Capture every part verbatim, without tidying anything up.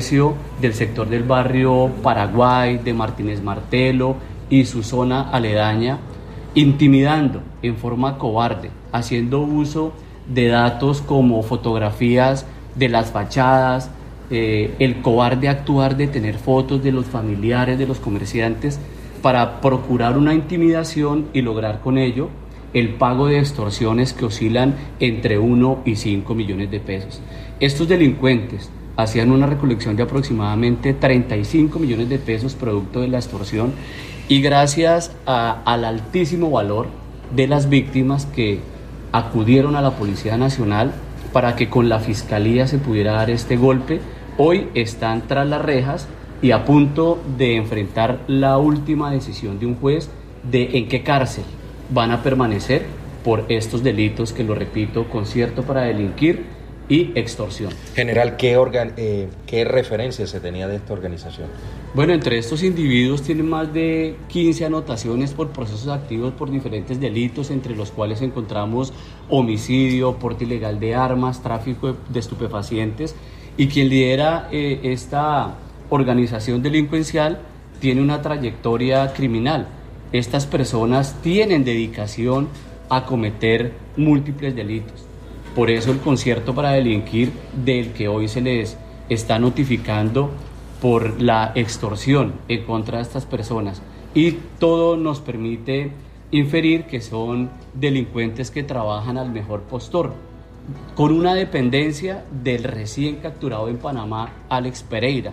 comercio del sector del barrio Paraguay, de Martínez Martelo y su zona aledaña, intimidando en forma cobarde, haciendo uso de datos como fotografías de las fachadas, eh, el cobarde actuar de tener fotos de los familiares de los comerciantes para procurar una intimidación y lograr con ello el pago de extorsiones que oscilan entre uno y cinco millones de pesos. Estos delincuentes hacían una recolección de aproximadamente treinta y cinco millones de pesos producto de la extorsión, y gracias a, al altísimo valor de las víctimas que acudieron a la Policía Nacional para que con la Fiscalía se pudiera dar este golpe, hoy están tras las rejas y a punto de enfrentar la última decisión de un juez de en qué cárcel van a permanecer por estos delitos que, lo repito, concierto para delinquir y extorsión. General, ¿qué, organ, eh, ¿qué referencia se tenía de esta organización? Bueno, entre estos individuos tienen más de quince anotaciones por procesos activos por diferentes delitos, entre los cuales encontramos homicidio, porte ilegal de armas, tráfico de estupefacientes, y quien lidera eh, esta organización delincuencial tiene una trayectoria criminal. Estas personas tienen dedicación a cometer múltiples delitos. Por eso el concierto para delinquir del que hoy se les está notificando por la extorsión en contra de estas personas. Y todo nos permite inferir que son delincuentes que trabajan al mejor postor, con una dependencia del recién capturado en Panamá, Alex Pereira.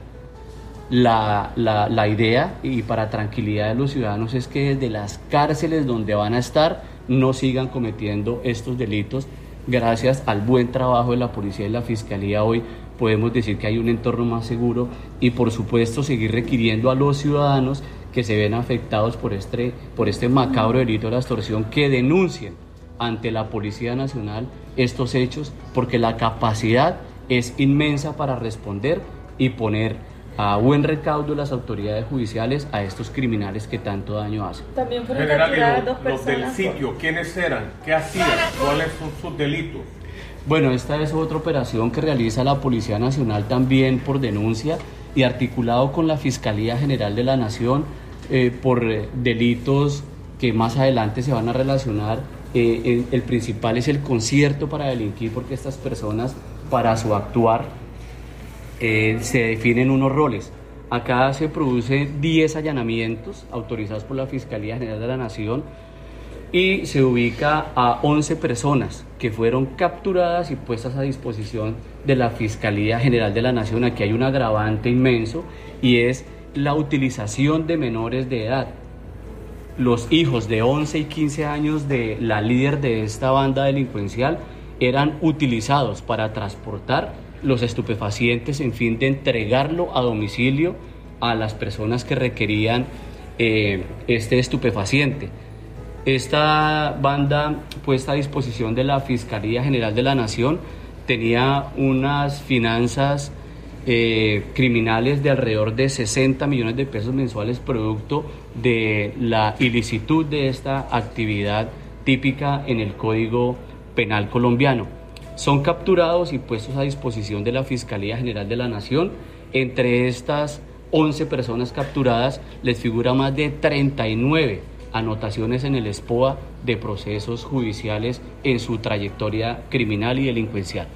La, la, la idea, y para tranquilidad de los ciudadanos, es que desde las cárceles donde van a estar no sigan cometiendo estos delitos. Gracias al buen trabajo de la policía y la fiscalía, hoy podemos decir que hay un entorno más seguro, y por supuesto seguir requiriendo a los ciudadanos que se ven afectados por este, por este macabro delito de la extorsión que denuncien ante la Policía Nacional estos hechos, porque la capacidad es inmensa para responder y poner a buen recaudo las autoridades judiciales a estos criminales que tanto daño hacen. También fueron General, capturadas los, dos los personas. del sitio, ¿quiénes eran? ¿Qué hacían? ¿Cuáles son sus delitos? Bueno, esta es otra operación que realiza la Policía Nacional también por denuncia y articulado con la Fiscalía General de la Nación eh, por eh, delitos que más adelante se van a relacionar. Eh, el, el principal es el concierto para delinquir, porque estas personas, para su actuar, eh, se definen unos roles. Acá se producen diez allanamientos autorizados por la Fiscalía General de la Nación y se ubica a once personas que fueron capturadas y puestas a disposición de la Fiscalía General de la Nación. Aquí hay un agravante inmenso, y es la utilización de menores de edad. Los hijos de once y quince años de la líder de esta banda delincuencial eran utilizados para transportar los estupefacientes en fin de entregarlo a domicilio a las personas que requerían eh, este estupefaciente. Esta banda, puesta a disposición de la Fiscalía General de la Nación, tenía unas finanzas eh, criminales de alrededor de sesenta millones de pesos mensuales, producto de la ilicitud de esta actividad típica en el Código Penal colombiano. Son capturados y puestos a disposición de la Fiscalía General de la Nación. Entre estas once personas capturadas les figura más de treinta y nueve anotaciones en el ESPOA de procesos judiciales en su trayectoria criminal y delincuencial.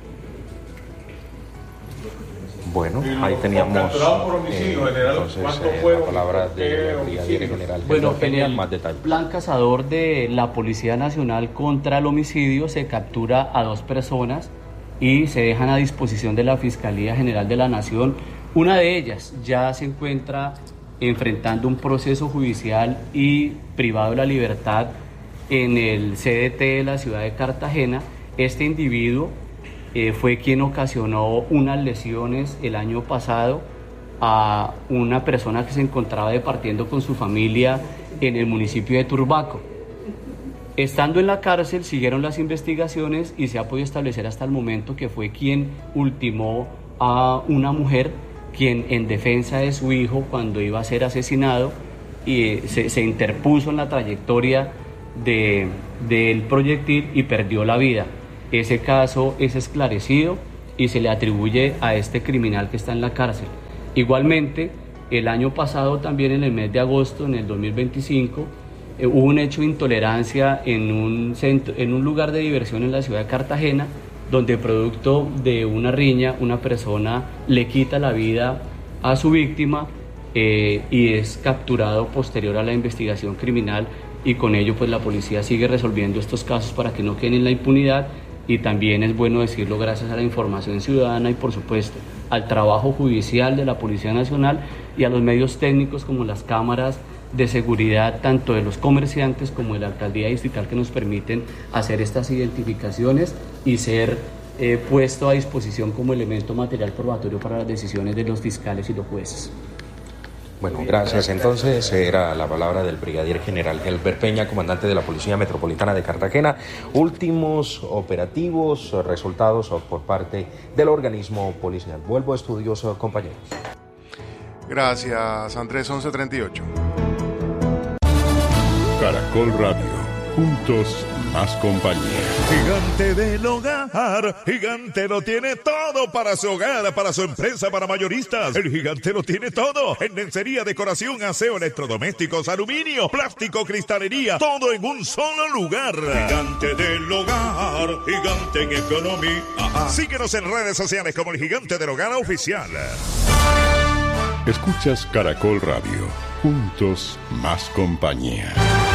Bueno, ahí teníamos eh, entonces eh, la palabra del brigadier general. Bueno, en el más detalles. plan cazador de la Policía Nacional contra el homicidio se captura a dos personas y se dejan a disposición de la Fiscalía General de la Nación. Una de ellas ya se encuentra enfrentando un proceso judicial y privado de la libertad en el C D T de la ciudad de Cartagena. Este individuo Eh, fue quien ocasionó unas lesiones el año pasado a una persona que se encontraba departiendo con su familia en el municipio de Turbaco. Estando en la cárcel, siguieron las investigaciones y se ha podido establecer hasta el momento que fue quien ultimó a una mujer, quien en defensa de su hijo, cuando iba a ser asesinado, y, eh, se, se interpuso en la trayectoria de, del proyectil y perdió la vida. Ese caso es esclarecido y se le atribuye a este criminal que está en la cárcel. Igualmente, el año pasado también en el mes de agosto, en el dos mil veinticinco, eh, hubo un hecho de intolerancia en un, centro, en un lugar de diversión en la ciudad de Cartagena, donde producto de una riña, una persona le quita la vida a su víctima eh, y es capturado posterior a la investigación criminal, y con ello pues la policía sigue resolviendo estos casos para que no queden en la impunidad. Y también es bueno decirlo, gracias a la información ciudadana y por supuesto al trabajo judicial de la Policía Nacional y a los medios técnicos como las cámaras de seguridad tanto de los comerciantes como de la alcaldía distrital, que nos permiten hacer estas identificaciones y ser eh, puesto a disposición como elemento material probatorio para las decisiones de los fiscales y los jueces. Bueno, gracias. Entonces, era la palabra del brigadier general Helber Peña, comandante de la Policía Metropolitana de Cartagena. Últimos operativos, resultados por parte del organismo policial. Vuelvo a estudios, compañeros. Gracias, Andrés. once treinta y ocho. Caracol Radio. Juntos, más compañía. Gigante del hogar, Gigante lo tiene todo para su hogar, para su empresa, para mayoristas. El Gigante lo tiene todo en lencería, decoración, aseo, electrodomésticos, aluminio, plástico, cristalería, todo en un solo lugar. Gigante del hogar, Gigante en economía. Ajá. Síguenos en redes sociales como el Gigante del Hogar Oficial. Escuchas Caracol Radio. Juntos, más compañía.